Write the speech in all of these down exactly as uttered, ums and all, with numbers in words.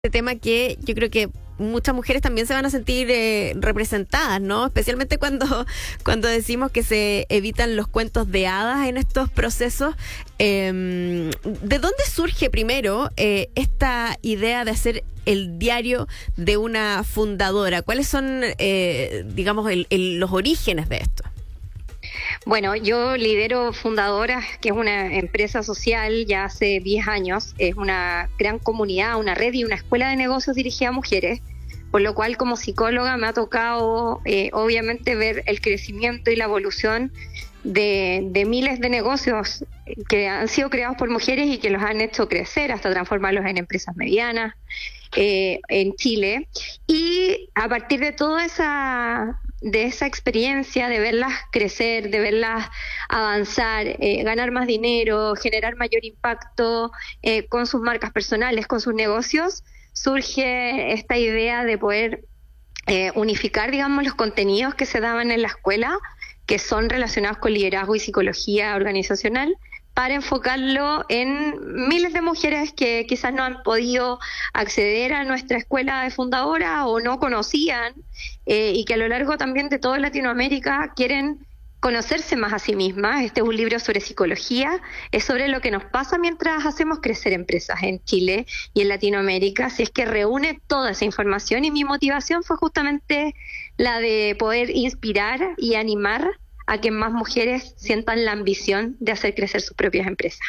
Este tema que yo creo que muchas mujeres también se van a sentir eh, representadas, ¿no? Especialmente cuando, cuando decimos que se evitan los cuentos de hadas en estos procesos. Eh, ¿De dónde surge primero eh, esta idea de hacer el diario de una fundadora? ¿Cuáles son, eh, digamos, el, el, los orígenes de esto? Bueno, yo lidero Fundadoras, que es una empresa social ya hace diez años. Es una gran comunidad, una red y una escuela de negocios dirigida a mujeres, por lo cual como psicóloga me ha tocado eh, obviamente ver el crecimiento y la evolución de, de miles de negocios que han sido creados por mujeres y que los han hecho crecer hasta transformarlos en empresas medianas eh, en Chile. Y a partir de toda esa... de esa experiencia, de verlas crecer, de verlas avanzar, eh, ganar más dinero, generar mayor impacto eh, con sus marcas personales, con sus negocios, surge esta idea de poder eh, unificar, digamos, los contenidos que se daban en la escuela, que son relacionados con liderazgo y psicología organizacional, para enfocarlo en miles de mujeres que quizás no han podido acceder a nuestra escuela de fundadora o no conocían eh, y que a lo largo también de toda Latinoamérica quieren conocerse más a sí mismas. Este es un libro sobre psicología, es sobre lo que nos pasa mientras hacemos crecer empresas en Chile y en Latinoamérica, así es que reúne toda esa información y mi motivación fue justamente la de poder inspirar y animar a que más mujeres sientan la ambición de hacer crecer sus propias empresas.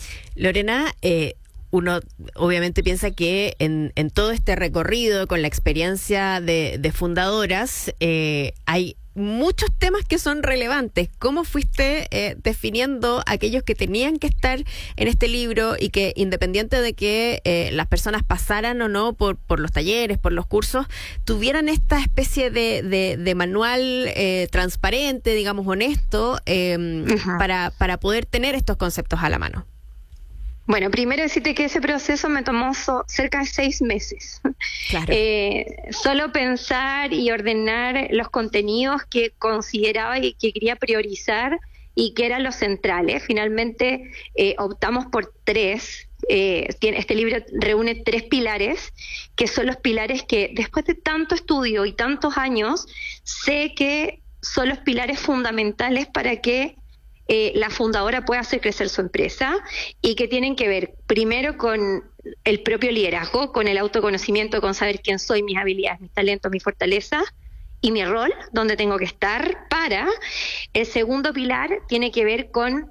Lorena, eh, uno obviamente piensa que en, en todo este recorrido con la experiencia de, de fundadoras eh, hay muchos temas que son relevantes. ¿Cómo fuiste eh, definiendo aquellos que tenían que estar en este libro y que, independiente de que eh, las personas pasaran o no por, por los talleres, por los cursos, tuvieran esta especie de, de, de manual eh, transparente, digamos, honesto, eh, uh-huh. para, para poder tener estos conceptos a la mano? Bueno, primero decirte que ese proceso me tomó so, cerca de seis meses. Claro. Eh, solo pensar y ordenar los contenidos que consideraba y que quería priorizar y que eran los centrales. Finalmente eh, optamos por tres. Eh, este libro reúne tres pilares, que son los pilares que después de tanto estudio y tantos años, sé que son los pilares fundamentales para que Eh, la fundadora puede hacer crecer su empresa y que tienen que ver primero con el propio liderazgo, con el autoconocimiento, con saber quién soy, mis habilidades, mis talentos, mis fortalezas y mi rol, dónde tengo que estar para. El segundo pilar tiene que ver con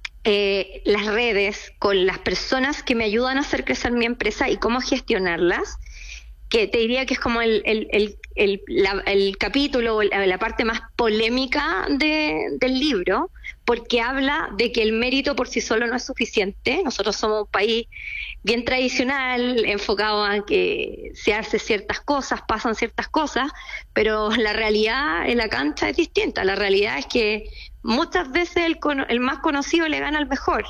eh, las redes, con las personas que me ayudan a hacer crecer mi empresa y cómo gestionarlas, que te diría que es como el, el, el, el, la, el capítulo o la, la parte más polémica de, del libro, porque habla de que el mérito por sí solo no es suficiente. Nosotros somos un país bien tradicional, enfocado a que se hacen ciertas cosas, pasan ciertas cosas, pero la realidad en la cancha es distinta. La realidad es que muchas veces el, el más conocido le gana al mejor.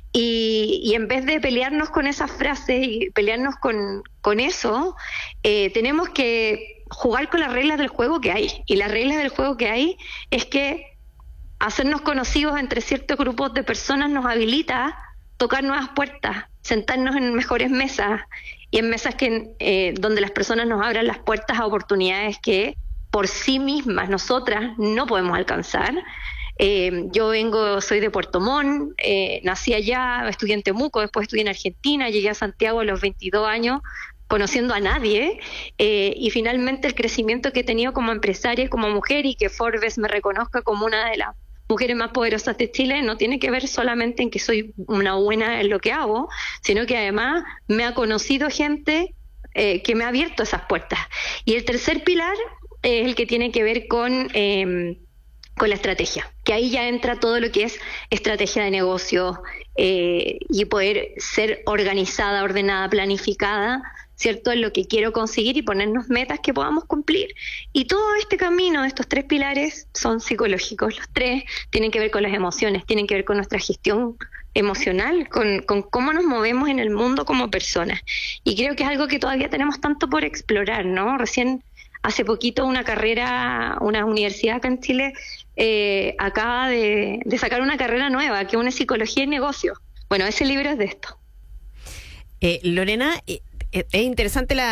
Y, y en vez de pelearnos con esas frases y pelearnos con, con eso, eh, tenemos que jugar con las reglas del juego que hay. Y las reglas del juego que hay es que hacernos conocidos entre ciertos grupos de personas nos habilita tocar nuevas puertas, sentarnos en mejores mesas y en mesas que eh, donde las personas nos abran las puertas a oportunidades que por sí mismas nosotras no podemos alcanzar. Eh, yo vengo, soy de Puerto Montt, eh, nací allá, estudié en Temuco, después estudié en Argentina, llegué a Santiago a los veintidós años, conociendo a nadie, eh, y finalmente el crecimiento que he tenido como empresaria y como mujer, y que Forbes me reconozca como una de las mujeres más poderosas de Chile, no tiene que ver solamente en que soy una buena en lo que hago, sino que además me ha conocido gente eh, que me ha abierto esas puertas. Y el tercer pilar es el que tiene que ver con... Eh, con la estrategia, que ahí ya entra todo lo que es estrategia de negocio eh, y poder ser organizada, ordenada, planificada, ¿cierto?, en lo que quiero conseguir y ponernos metas que podamos cumplir. Y todo este camino, estos tres pilares, son psicológicos. Los tres tienen que ver con las emociones, tienen que ver con nuestra gestión emocional, con, con cómo nos movemos en el mundo como personas. Y creo que es algo que todavía tenemos tanto por explorar, ¿no? Recién hace poquito una carrera, una universidad acá en Chile eh, acaba de, de sacar una carrera nueva, que une psicología y negocio. Bueno, ese libro es de esto. Eh, Lorena, eh, es interesante la